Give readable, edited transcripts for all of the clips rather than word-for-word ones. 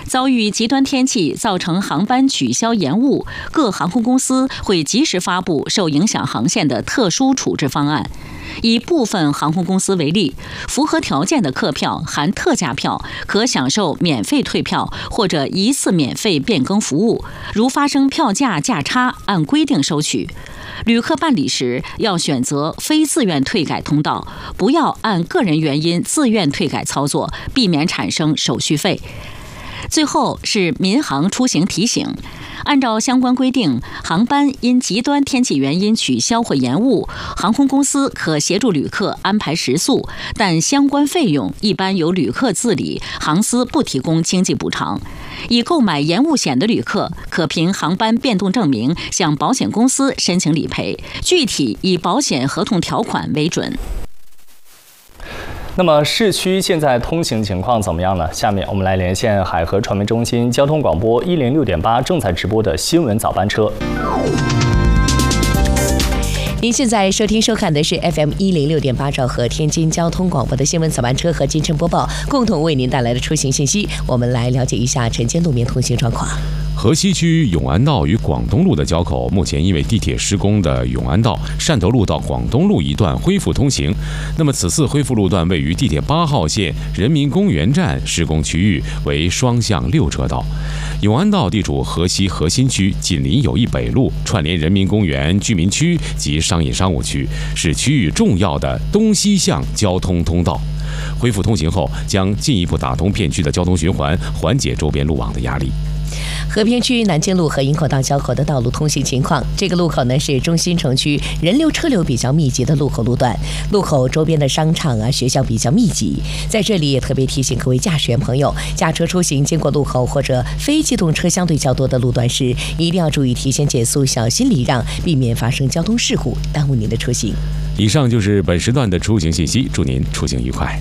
遭遇极端天气造成航班取消延误，各航空公司会及时发布受影响航线的特殊处置方案。以部分航空公司为例，符合条件的客票含特价票可享受免费退票或者一次免费变更服务，如发生票价价差，按规定收取。旅客办理时要选择非自愿退改通道，不要按个人原因自愿退改操作，避免产生手续费。最后是民航出行提醒，按照相关规定，航班因极端天气原因取消或延误，航空公司可协助旅客安排食宿，但相关费用一般由旅客自理，航司不提供经济补偿。已购买延误险的旅客，可凭航班变动证明向保险公司申请理赔，具体以保险合同条款为准。 那么市区现在通行情况怎么样呢？下面我们来连线海河传媒中心交通广播106.8正在直播的新闻早班车。 您现在收听收看的是 FM 106.8兆赫天津交通广播的新闻早班车和金晨播报共同为您带来的出行信息。我们来了解一下晨间路面通行状况。 河西区永安道与广东路的交口，目前因为地铁施工的永安道、汕头路到广东路一段恢复通行。那么此次恢复路段位于地铁8号线人民公园站施工区域，为双向6车道。永安道地处河西核心区，紧邻友谊北路，串联人民公园居民区及商业商务区，是区域重要的东西向交通通道。恢复通行后，将进一步打通片区的交通循环，缓解周边路网的压力。 和平区南京路和营口道交口的道路通行情况，这个路口呢是中心城区人流车流比较密集的路口路段，路口周边的商场学校比较密集。在这里也特别提醒各位驾驶员朋友，驾车出行经过路口或者非机动车相对较多的路段时，一定要注意提前减速，小心礼让，避免发生交通事故，耽误您的出行。 以上就是本时段的出行信息，祝您出行愉快。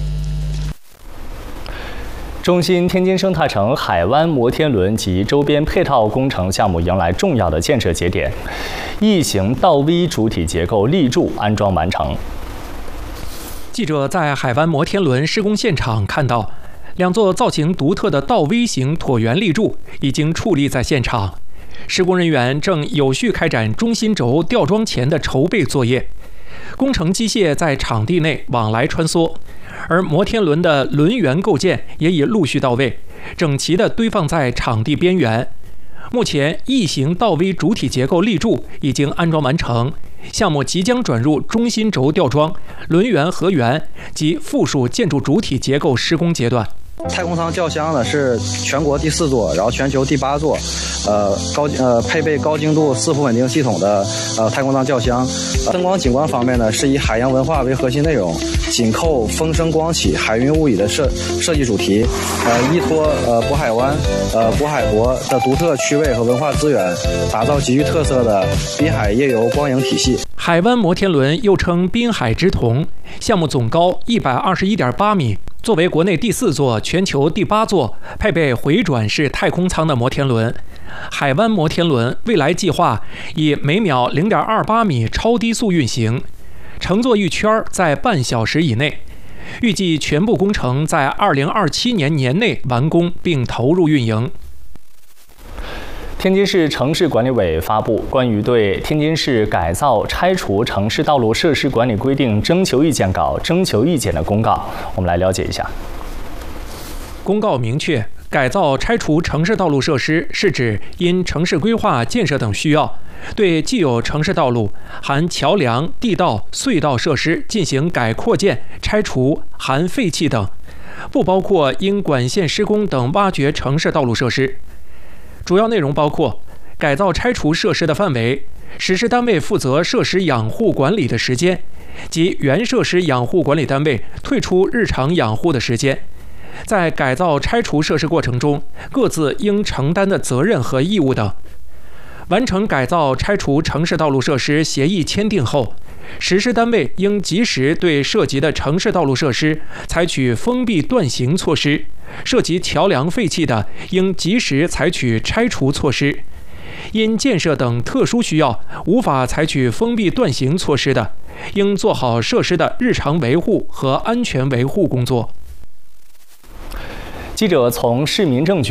中心天津生态城海湾摩天轮及周边配套工程项目迎来重要的建设节点，异形倒 V 主体结构立柱安装完成。 记者在海湾摩天轮施工现场看到，两座造型独特的倒 V 型椭圆立柱已经矗立在现场，施工人员正有序开展中心轴吊装前的筹备作业，工程机械在场地内往来穿梭。而摩天轮的轮圆构件也已陆续到位，整齐地堆放在场地边缘。目前，异形倒 V 主体结构立柱已经安装完成，项目即将转入中心轴吊装、轮圆合圆及附属建筑主体结构施工阶段。 太空舱轿厢呢是全国第4座，然后全球第8座，配备高精度4伏稳定系统的太空舱轿厢。灯光景观方面呢是以海洋文化为核心内容，紧扣风生光起、海云物语的设计主题，依托渤海湾、渤海国的独特区位和文化资源，打造极具特色的滨海夜游光影体系。 海湾摩天轮又称滨海之瞳，项目总高121.8米。作为国内第4座、全球第8座配备回转式太空舱的摩天轮，海湾摩天轮未来计划以每秒0.28米超低速运行，乘坐一圈在半小时以内。预计全部工程在2027年年内完工并投入运营。 天津市城市管理委发布关于对天津市改造拆除城市道路设施管理规定征求意见稿征求意见的公告，我们来了解一下。 公告明确，改造拆除城市道路设施是指因城市规划建设等需要，对既有城市道路含桥梁、地道、隧道设施进行改扩建、拆除含废弃等，不包括因管线施工等挖掘城市道路设施。主要内容包括改造拆除设施的范围、实施单位负责设施养护管理的时间及原设施养护管理单位退出日常养护的时间，在改造拆除设施过程中各自应承担的责任和义务等。完成改造拆除城市道路设施协议签订后，实施单位应及时对涉及的城市道路设施采取封闭断行措施，涉及桥梁废弃的，应及时采取拆除措施；因建设等特殊需要无法采取封闭断行措施的，应做好设施的日常维护和安全维护工作。 记者从市民政局